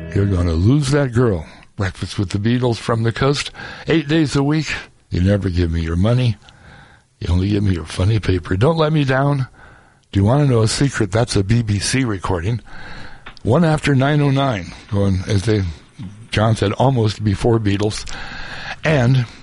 You're going to lose that girl. Breakfast with the Beatles from the coast. 8 days a week. You never give me your money. You only give me your funny paper. Don't let me down. Do you want to know a secret? That's a BBC recording. 1 after 9:09. Going, as John said, almost before Beatles. And